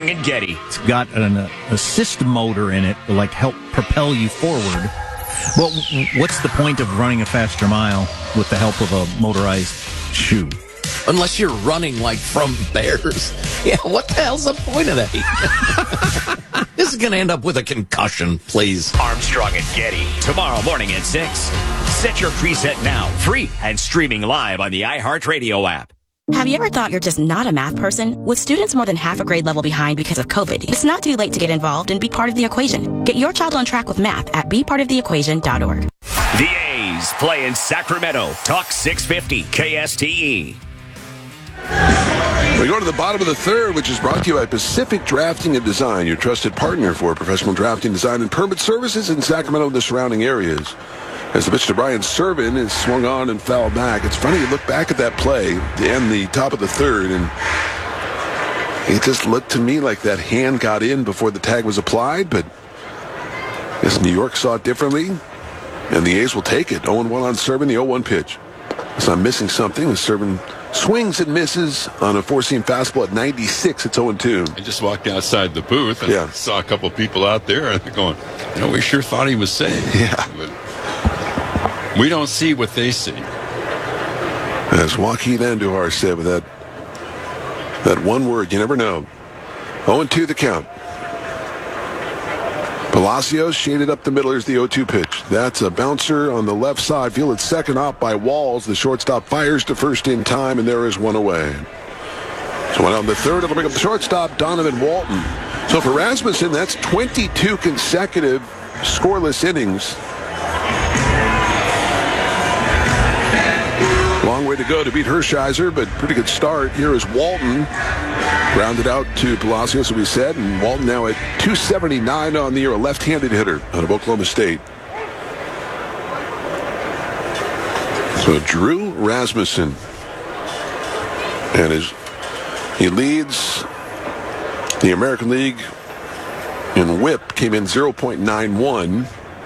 Armstrong and Getty. It's got an assist motor in it to like help propel you forward. Well, what's the point of running a faster mile with the help of a motorized shoe? Unless you're running like from bears. Yeah, what the hell's the point of that? This is going to end up with a concussion, please. Armstrong and Getty, tomorrow morning at 6. Set your preset now, free and streaming live on the iHeartRadio app. Have you ever thought you're just not a math person? With students more than half a grade level behind because of COVID, it's not too late to get involved and be part of the equation. Get your child on track with math at bepartoftheequation.org. The A's play in Sacramento. Talk 650 KSTE. We go to the bottom of the third, which is brought to you by Pacific Drafting and Design, your trusted partner for professional drafting, design, and permit services in Sacramento and the surrounding areas. As the pitch to Brian Servin is swung on and fouled back. It's funny, you look back at that play to end the top of the third, and it just looked to me like that hand got in before the tag was applied, but I guess New York saw it differently, and the A's will take it. 0-1 on Servin, the 0-1 pitch. So I'm missing something. Servin swings and misses on a four-seam fastball at 96. It's 0-2. I just walked outside the booth and saw a couple people out there and going, we sure thought he was safe. Yeah. But we don't see what they see. As Joaquin Andujar said with that one word, you never know. 0-2 the count. Palacios shaded up the middle. Here's the 0-2 pitch. That's a bouncer on the left side. Fielded second up by Walls. The shortstop fires to first in time, and there is one away. So one on the third. It'll bring up the shortstop, Donovan Walton. So for Rasmussen, that's 22 consecutive scoreless innings. Long way to go to beat Hershiser, but pretty good start. Here is Walton. Grounded out to Palacios, as we said, and Walton now at 279 on the year, a left-handed hitter out of Oklahoma State. So Drew Rasmussen, and he leads the American League in WHIP, came in 0.91.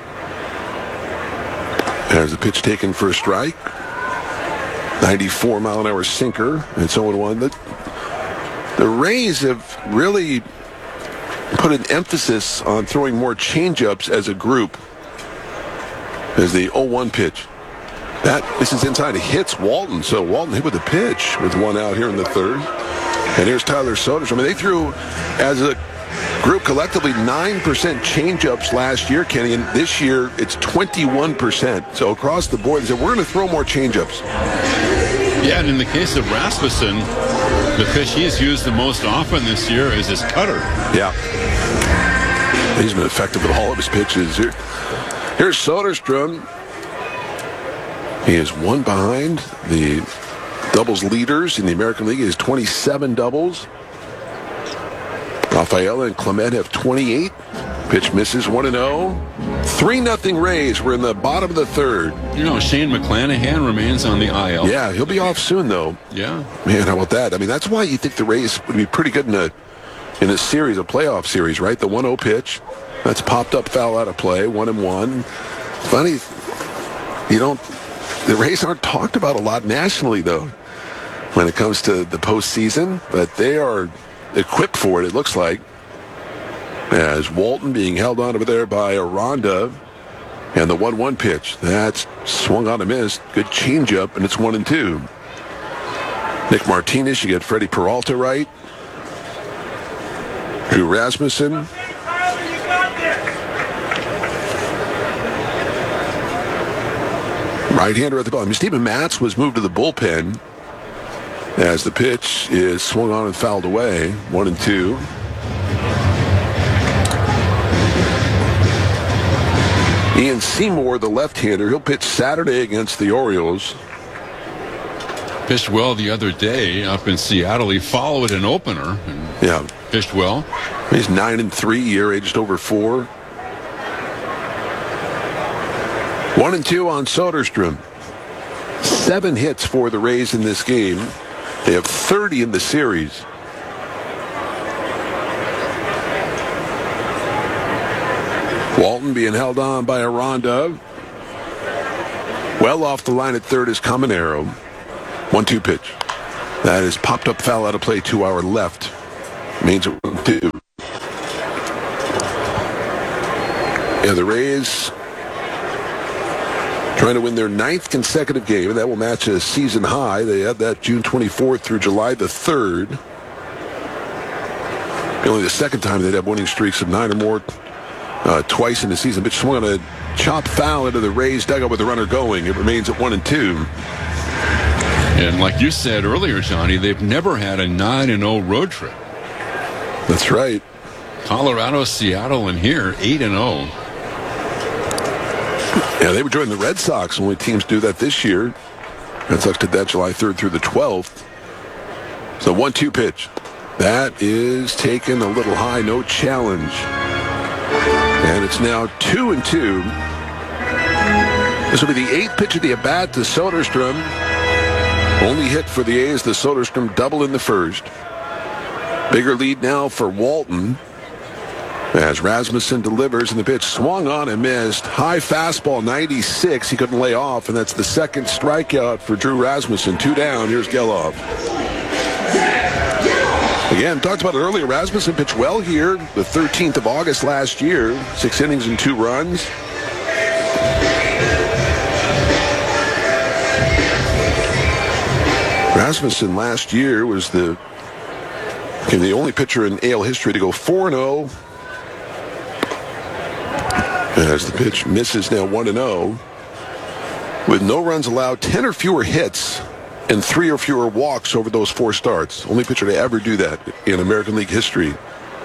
There's the pitch taken for a strike. 94-mile-an-hour sinker. It's 0-1. The Rays have really put an emphasis on throwing more changeups as a group. As the 0-1 pitch. This is inside. It hits Walton. So Walton hit with a pitch with one out here in the third. And here's Tyler Soderstrom. They threw, as a group collectively, 9% changeups last year, Kenny. And this year, it's 21%. So across the board, they said, we're going to throw more changeups. Yeah, and in the case of Rasmussen, the pitch he's used the most often this year is his cutter. Yeah. He's been effective with all of his pitches. Here's Soderstrom. He is one behind the doubles leaders in the American League. He has 27 doubles. Rafaela and Clement have 28. Pitch misses 1-0. 3-0 Rays. We're in the bottom of the third. Shane McClanahan remains on the IL. Yeah, he'll be off soon, though. Yeah. Man, how about that? I mean, that's why you think the Rays would be pretty good in a series, a playoff series, right? The 1-0 pitch. That's popped up foul out of play, 1-1. Funny, the Rays aren't talked about a lot nationally, though, when it comes to the postseason. But they are equipped for it, it looks like. As Walton being held on over there by Aranda. And the 1-1 pitch. That's swung on and missed. Good changeup, and it's 1-2. Nick Martinez, you get Freddie Peralta right. Drew Rasmussen. Right-hander at the bottom. Stephen Matz was moved to the bullpen as the pitch is swung on and fouled away. 1-2. Ian Seymour, the left-hander, he'll pitch Saturday against the Orioles. Pitched well the other day up in Seattle. He followed an opener. And pitched well. He's 9-3 year, aged over 4. 1-2 on Soderstrom. 7 hits for the Rays in this game. They have 30 in the series. Walton being held on by Aranda. Well off the line at third is Caminero. 1-2 pitch. That is popped up foul out of play, 2 hour left. Means 2. Yeah, the Rays trying to win their 9th consecutive game, and that will match a season high. They had that June 24th through July the 3rd. Only the second time they'd have winning streaks of 9 or more twice in the season. Pitch swung on a chopped foul into the Rays dugout with the runner going. It remains at 1-2. And like you said earlier, Johnny, they've never had a 9-0 road trip. That's right. Colorado, Seattle, and here, 8-0. Yeah, they were joining the Red Sox. Only teams do that this year. Red Sox did that July 3rd through the 12th. So 1-2 pitch. That is taken a little high, no challenge. And it's now 2-2. This will be the 8th pitch of the at-bat to Soderstrom. Only hit for the A's, the Soderstrom double in the first. Bigger lead now for Walton as Rasmussen delivers, and the pitch swung on and missed. High fastball, 96. He couldn't lay off, and that's the second strikeout for Drew Rasmussen. 2 down. Here's Geloff. Again, talked about it earlier. Rasmussen pitched well here the 13th of August last year. 6 innings and 2 runs. Rasmussen last year was the only pitcher in AL history to go 4-0. As the pitch misses, now 1-0. With no runs allowed, 10 or fewer hits, and 3 or fewer walks over those 4 starts. Only pitcher to ever do that in American League history.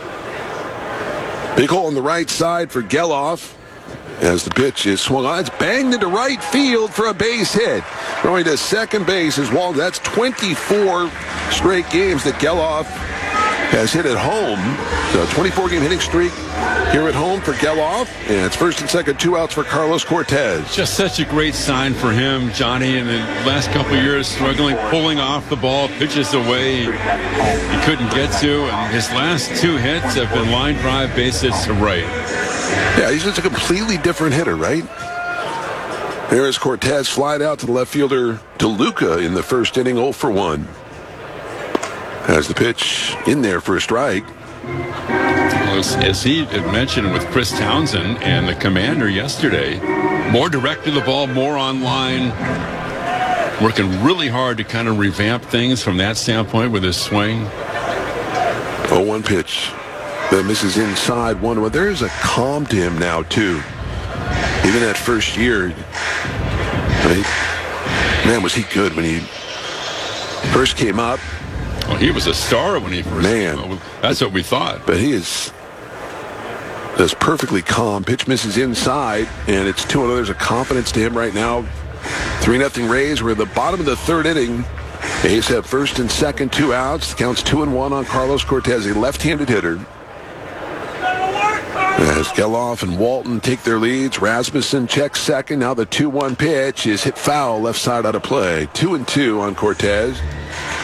Big hole on the right side for Geloff. As the pitch is swung on, it's banged into right field for a base hit. Going to second base is Walton. That's 24 straight games that Geloff has hit at home. So 24-game hitting streak here at home for Geloff. And it's first and second, 2 outs for Carlos Cortez. Just such a great sign for him, Johnny. In the last couple of years, struggling, pulling off the ball, pitches away he couldn't get to. And his last 2 hits have been line drive bases to right. Yeah, he's just a completely different hitter, right? There is Cortez flied out to the left fielder DeLuca in the first inning, 0 for 1. Has the pitch in there for a strike. Well, as he had mentioned with Chris Townsend and the Commander yesterday, more direct to the ball, more online, working really hard to kind of revamp things from that standpoint with his swing. 0-1 pitch. That misses inside 1-1. There's a calm to him now, too. Even that first year, man, was he good when he first came up. Well, he was a star when he first came up. That's what we thought. But he is perfectly calm. Pitch misses inside, and it's 2-0. There's a confidence to him right now. 3-0 Rays. We're at the bottom of the 3rd inning. A's have first and second, 2 outs. Counts 2-1 on Carlos Cortez, a left-handed hitter. As Geloff and Walton take their leads, Rasmussen checks second. Now the 2-1 pitch is hit foul, left side out of play. 2-2 on Cortez.